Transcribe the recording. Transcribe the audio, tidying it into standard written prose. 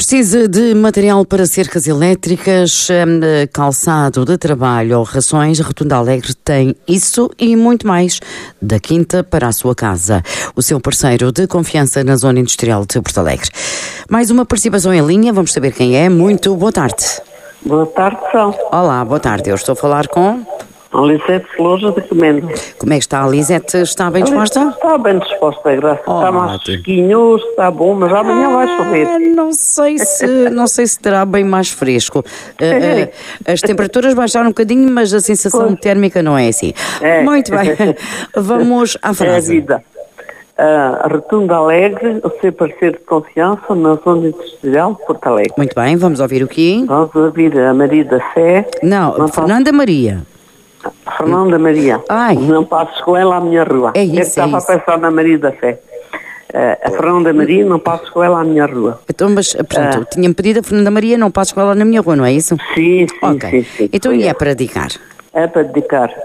Precisa de material para cercas elétricas, calçado de trabalho ou rações? A Rotunda Alegre tem isso e muito mais, da quinta para a sua casa. O seu parceiro de confiança na Zona Industrial de Porto Alegre. Mais uma participação em linha, vamos saber quem é. Muito boa tarde. Boa tarde, São. Olá, boa tarde. Eu estou a falar com... Lisete Flores de Comendo. Como é que está a Lisete? Está bem disposta? Está bem disposta, graças. Está mais fresquinho, está bom, mas amanhã vai chover. Não sei se terá bem mais fresco. As temperaturas baixaram um bocadinho, mas a sensação térmica não é assim. Muito bem. Vamos à frase. É a vida. A Rotunda Alegre, o seu parceiro de confiança na Zona Industrial de Porto Alegre. Muito bem, vamos ouvir o quê? Vamos ouvir a Maria da Fé. Não, Fernanda Maria. Fernanda Maria. Ai. Não passes com ela à minha rua. É isso, estava a pensar na Maria da Fé. A Fernanda Maria, não passes com ela à minha rua. Então, mas, portanto, tinha-me pedido a Fernanda Maria, não passes com ela na minha rua, não é isso? Sim. Ok. Então, e é para dedicar? É para dedicar